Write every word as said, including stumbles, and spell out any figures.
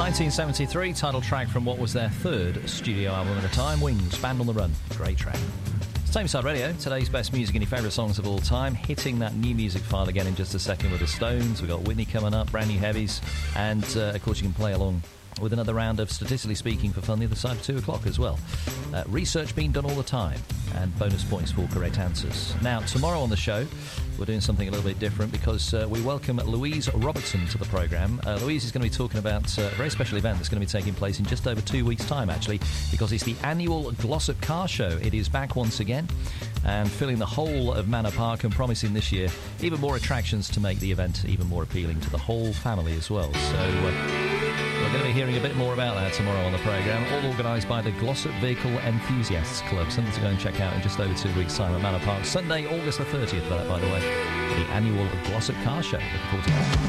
nineteen seventy-three, title track from what was their third studio album at a time, Wings, Band on the Run. Great track. Tameside Radio, today's best music and your favourite songs of all time. Hitting that new music file again in just a second with the Stones. We've got Whitney coming up, brand new heavies. And, uh, of course, you can play along with another round of Statistically Speaking for fun the other side of two o'clock as well. Uh, research being done all the time, and bonus points for correct answers. Now, tomorrow on the show, we're doing something a little bit different because uh, we welcome Louise Robertson to the programme. Uh, Louise is going to be talking about uh, a very special event that's going to be taking place in just over two weeks' time, actually, because it's the annual Glossop Car Show. It is back once again and filling the whole of Manor Park and promising this year even more attractions to make the event even more appealing to the whole family as well. So uh, we're going to be hearing a bit more about that tomorrow on the programme, all organised by the Glossop Vehicle Enthusiasts Club. Something to go and check out in just over two weeks' time at Manor Park. Sunday, August the thirtieth, for that, by the way, the annual Glossop Car Show. Looking forward to that.